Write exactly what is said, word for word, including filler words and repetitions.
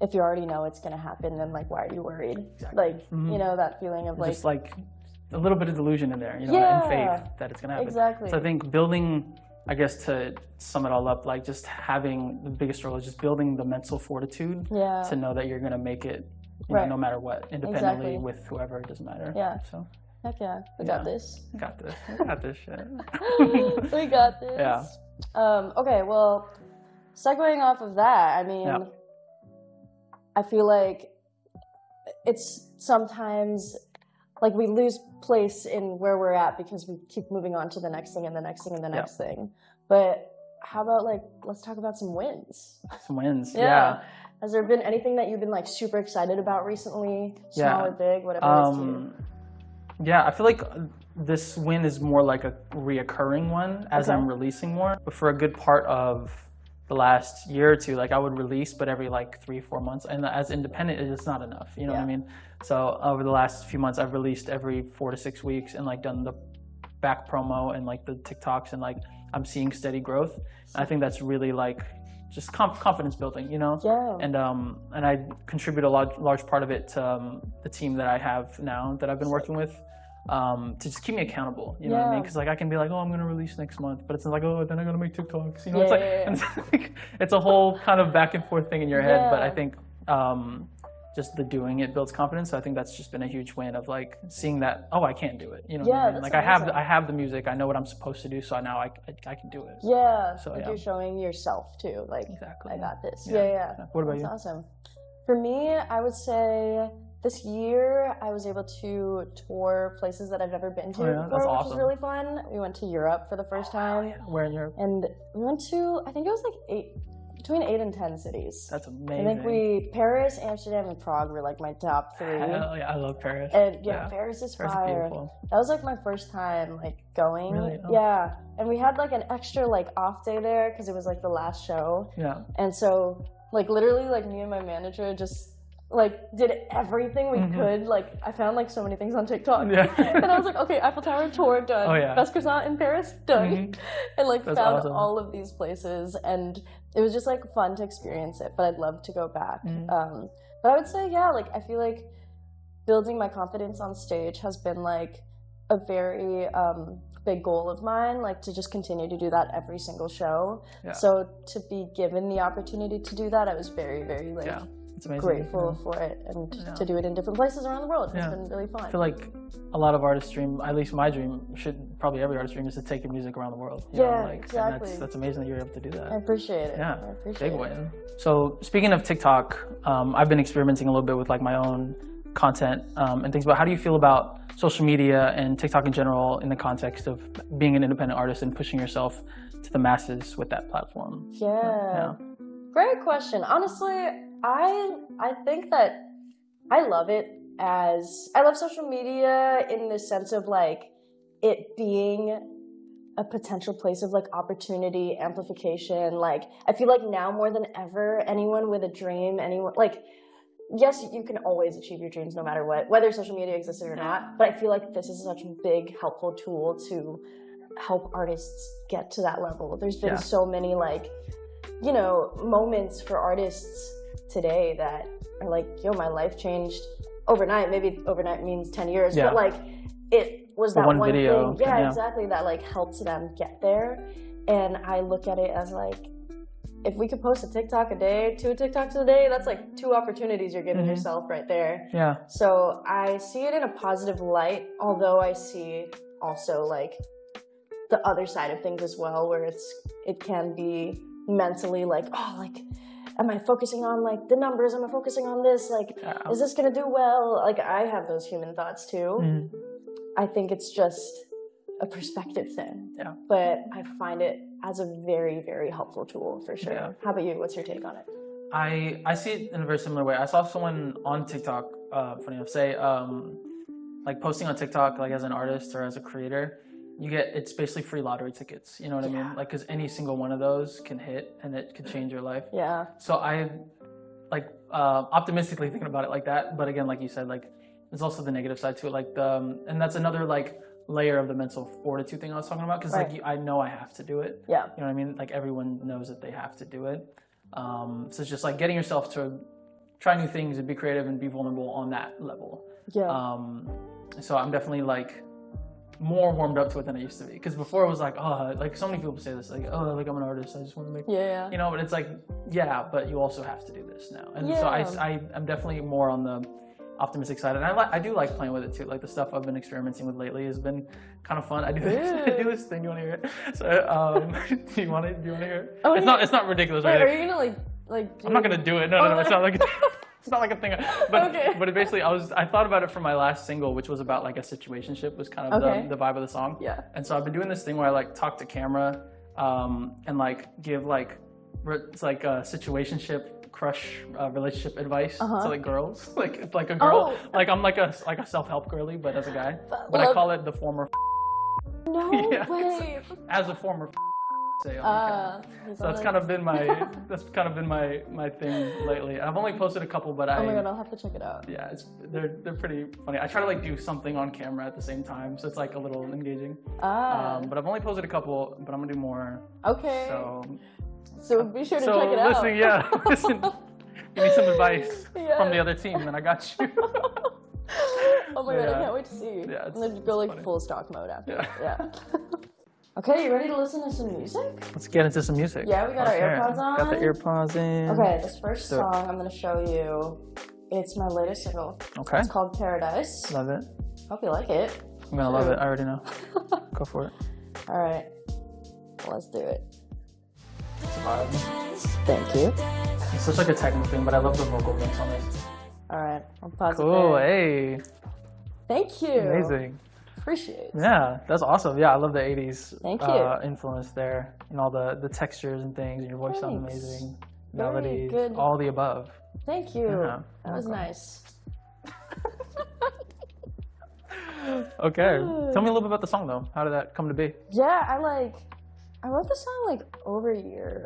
if you already know it's going to happen, then like, why are you worried? Exactly. Like, mm-hmm. you know, that feeling of like, just like a little bit of delusion in there, you know, yeah, and faith that it's going to happen. Exactly. So I think building, I guess to sum it all up, like just having the biggest struggle is just building the mental fortitude yeah. to know that you're going to make it, you right. know, no matter what, independently exactly. with whoever, it doesn't matter. Yeah. So. Heck yeah, we yeah. got this. We got this. We got this shit. We got this. Yeah. Um, okay, well, segueing off of that, I mean, yeah. I feel like it's sometimes like we lose place in where we're at because we keep moving on to the next thing and the next thing and the next yeah. thing. But how about like, let's talk about some wins. Some wins, yeah. yeah. Has there been anything that you've been like super excited about recently? Small yeah. or big, whatever um, it is to you? Yeah, I feel like this win is more like a reoccurring one as okay. I'm releasing more. But for a good part of the last year or two, like I would release, but every like three, four months. And as independent, it's not enough. You know yeah. what I mean? So over the last few months, I've released every four to six weeks and like done the back promo and like the TikToks, and like I'm seeing steady growth. And I think that's really like just conf confidence building, you know? Yeah. And um, and I contribute a large, large part of it to um, the team that I have now that I've been working with. Um, to just keep me accountable, you know yeah. what I mean? Because like I can be like, oh, I'm gonna release next month, but it's not like, oh, then I gotta make TikToks, you know? Yeah, it's like, yeah, yeah. It's, like it's a whole kind of back and forth thing in your head. Yeah. But I think um, just the doing it builds confidence. So I think that's just been a huge win of like seeing that, oh, I can do it. You know yeah, what I mean? Like amazing. I have, I have the music, I know what I'm supposed to do, so now I, I, I can do it. Yeah. So like yeah. you're showing yourself too. Like exactly. I got this. Yeah, yeah. yeah. yeah. What about that's you? Awesome. For me, I would say. This year, I was able to tour places that I've never been to oh, yeah, before, which awesome. was really fun. We went to Europe for the first oh, time. Yeah. Where in Europe? And we went to, I think it was like eight, between eight and ten cities. That's amazing. I think we, Paris, Amsterdam, and Prague were like my top three. Hell yeah, I love Paris. And yeah, yeah. Paris is Paris fire. Is beautiful. That was like my first time like going. Really? Oh. Yeah. And we had like an extra like off day there because it was like the last show. Yeah. And so like literally like me and my manager just like did everything we mm-hmm. could. Like I found like so many things on TikTok. Yeah. And I was like, okay, Eiffel Tower tour done. Oh, yeah. Best croissant in Paris done. Mm-hmm. And like That's found awesome. all of these places, and it was just like fun to experience it. But I'd love to go back. Mm-hmm. Um, but I would say yeah, like I feel like building my confidence on stage has been like a very um, big goal of mine, like to just continue to do that every single show. Yeah. So to be given the opportunity to do that, I was very, very like yeah. It's amazing. grateful yeah. for it, and yeah. to do it in different places around the world. Yeah. It's been really fun. I feel like a lot of artists' dream, at least my dream, should probably every artist's dream is to take your music around the world. You yeah, know, like, exactly. And that's, that's amazing that you're able to do that. I appreciate it. Yeah, I appreciate big it. win. So speaking of TikTok, um, I've been experimenting a little bit with like my own content um, and things. But how do you feel about social media and TikTok in general in the context of being an independent artist and pushing yourself to the masses with that platform? Yeah. yeah. Great question. Honestly, I I think that I love it as I love social media in the sense of like it being a potential place of like opportunity, amplification. Like I feel like now more than ever, anyone with a dream, anyone like yes, you can always achieve your dreams no matter what, whether social media existed or not. But I feel like this is such a big, helpful tool to help artists get to that level. There's been yeah. so many like, you know, moments for artists today that are like, yo, my life changed overnight. Maybe overnight means ten years, yeah. but like it was that one, one video. thing. Yeah, yeah, exactly. That like helped them get there. And I look at it as like, if we could post a TikTok a day, two TikToks a day, that's like two opportunities you're giving mm-hmm. yourself right there. Yeah. So I see it in a positive light, although I see also like the other side of things as well, where it's it can be mentally like, oh, like, am I focusing on like the numbers? Am I focusing on this? Like, yeah. is this gonna do well? Like, I have those human thoughts too. Mm-hmm. I think it's just a perspective thing. Yeah. But I find it as a very, very helpful tool for sure. Yeah. How about you? What's your take on it? I I see it in a very similar way. I saw someone on TikTok, uh, funny enough, say um, like posting on TikTok, like as an artist or as a creator, you get, it's basically free lottery tickets. You know what yeah. I mean? Like, cause any single one of those can hit and it could change your life. Yeah. So I like uh, optimistically thinking about it like that. But again, like you said, like there's also the negative side to it. Like the, um, and that's another like layer of the mental fortitude thing I was talking about. Cause right. like you, I know I have to do it. Yeah. You know what I mean? Like everyone knows that they have to do it. Um, so it's just like getting yourself to try new things and be creative and be vulnerable on that level. Yeah. Um, so I'm definitely like more warmed up to it than I used to be. Because before it was like, oh, like so many people say this, like, oh, like I'm an artist, I just want to make, Yeah, yeah. you know. But it's like, yeah, but you also have to do this now. And so I, Yeah. I, I'm definitely more on the optimistic side, and I like, I do like playing with it too. Like the stuff I've been experimenting with lately has been kind of fun. I do, I do this thing. You want to hear it? So, um, do you want it? Do you want to hear it? Oh, it's yeah. not, it's not ridiculous. Wait, Right? are you gonna like, like? Do I'm not gonna do it. No, no, no. It's not like. It's not like a thing, but Okay. but it basically, I was I thought about it for my last single, which was about like a situationship, was kind of Okay. the, the vibe of the song. Yeah. And so I've been doing this thing where I like talk to camera, um, and like give like re- it's like a situationship crush uh, relationship advice Uh-huh. to like girls, like it's like a girl, Oh. like I'm like a like a self help girly, but as a guy. But I Love- call it the former No Yeah. way. as a former say on the Uh, camera. So that's kind of been my that's kind of been my my thing lately. I've only posted a couple, but I Oh my god, I'll have to check it out. yeah, it's they're they're pretty funny. I try to like do something on camera at the same time, so it's like a little engaging. Ah. Um, but I've only posted a couple, but I'm gonna do more. Okay. So So be sure to so check it out. listen, yeah, listen, give me some advice Yeah. from the other team, and I got you. Oh my god, Yeah. I can't wait to see. Yeah, it's- I'm gonna go like funny. full stock mode after. Yeah. Yeah. Okay, you ready to listen to some music? Let's get into some music. Yeah, we got our Okay. AirPods on. Got the AirPods in. Okay, this first Do it. song I'm gonna show you. It's my latest single. Okay. It's called Paradise. Love it. Hope you like it. I'm gonna love it. I already know. Go for it. All right, let's do it. It's a vibe. Thank you. It's such like a technical thing, but I love the vocal mix on this. All right, I'll pause Cool. it there. Hey. Thank you. Amazing. Appreciate it. Yeah, that's awesome. Yeah, I love the eighties Thank uh, you. influence there, and all the, the textures and things, and your voice sounds Thanks. amazing. Very Melodies, good. all the above. Thank you. Yeah, That was welcome. nice. Okay, tell me a little bit about the song though. How did that come to be? Yeah, I like. I wrote the song like over a year